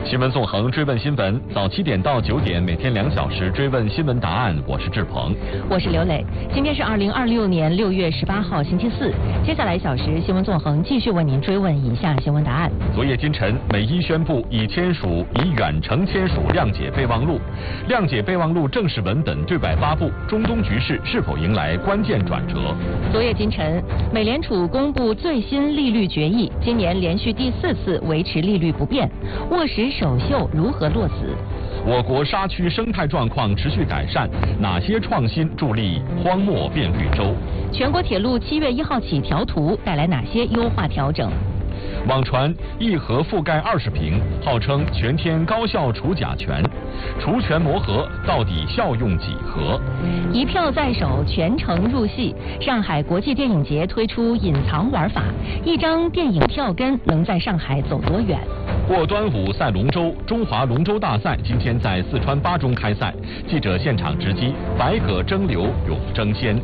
新闻纵横追问新闻，早7点到9点，每天2小时追问新闻答案。我是志鹏， 我是刘磊。今天是2026年6月18号，星期四。接下来1小时，新闻纵横继续为您追问以下新闻答案。 昨夜今晨，美伊宣布已远程签署谅解备忘录，谅解备忘录正式文本对外发布，中东局势是否迎来关键转折？ 昨夜今晨，美联储公布最新利率决议，今年连续第4次维持利率不变，沃实首秀如何落子？ 我国沙区生态状况持续改善，哪些创新助力荒漠变绿洲？ 全国铁路7月1号起调图带来哪些优化调整？ 网传一盒覆盖20瓶，号称全天高效除甲醛，除醛魔盒到底效用几何？ 一票在手，全程入戏。上海国际电影节推出隐藏玩法，一张电影票根能在上海走多远？ 过端午赛龙舟，中华龙舟大赛今天在四川巴中开赛，记者现场直击百舸争流，永争先。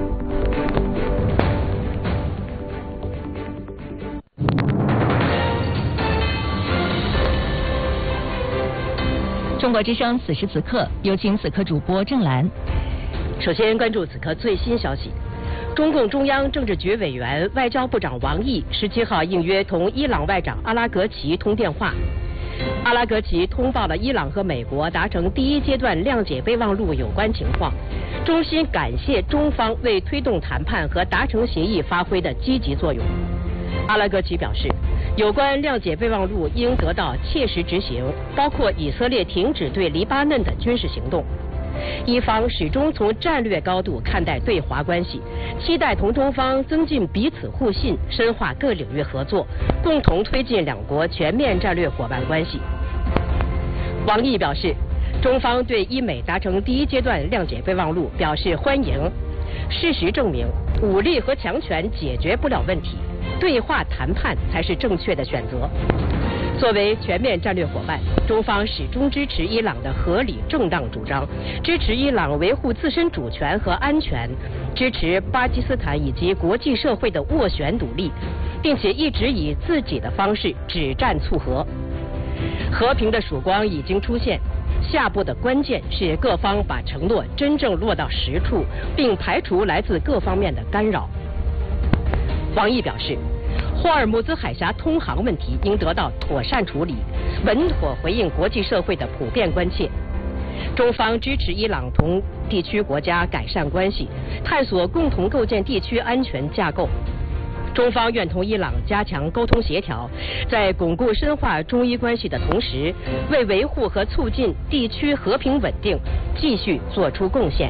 中国之声此时此刻，有请此刻主播郑兰。 首先关注此刻最新消息。中共中央政治局委员、外交部长王毅17号应约同伊朗外长阿拉格齐通电话。阿拉格齐通报了伊朗和美国达成第1阶段谅解备忘录有关情况，衷心感谢中方为推动谈判和达成协议发挥的积极作用。阿拉格齐表示，有关谅解备忘录应得到切实执行，包括以色列停止对黎巴嫩的军事行动。伊方始终从战略高度看待对华关系，期待同中方增进彼此互信，深化各领域合作，共同推进两国全面战略伙伴关系。王毅表示，中方对伊美达成第1阶段谅解备忘录表示欢迎。事实证明，武力和强权解决不了问题，对话谈判才是正确的选择。作为全面战略伙伴，中方始终支持伊朗的合理正当主张，支持伊朗维护自身主权和安全，支持巴基斯坦以及国际社会的斡旋努力，并且一直以自己的方式止战促和。和平的曙光已经出现，下步的关键是各方把承诺真正落到实处，并排除来自各方面的干扰。王毅表示，霍尔木兹海峡通航问题应得到妥善处理，稳妥回应国际社会的普遍关切。中方支持伊朗同地区国家改善关系，探索共同构建地区安全架构。中方愿同伊朗加强沟通协调，在巩固深化中伊关系的同时，为维护和促进地区和平稳定继续做出贡献。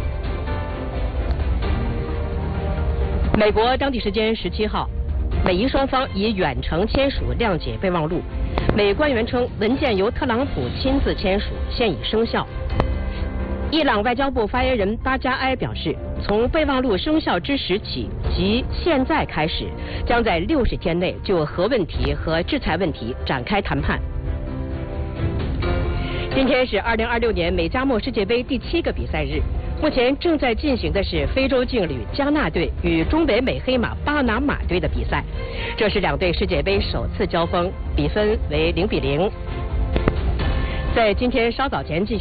美国当地时间17号，美伊双方已远程签署谅解备忘录。美官员称，文件由特朗普亲自签署，现已生效。伊朗外交部发言人巴加埃表示，从备忘录生效之时起，即现在开始，将在60天内就核问题和制裁问题展开谈判。今天是2026年美加墨世界杯第7个比赛日，目前正在进行的是非洲劲旅加纳队与中北美黑马巴拿马队的比赛，这是2队世界杯首次交锋，比分为0-0。在今天稍早前进行